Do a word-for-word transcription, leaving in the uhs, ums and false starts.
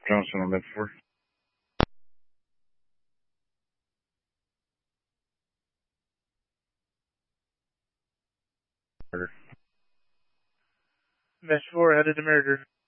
Johnson on Medford. Mesh four headed to murder.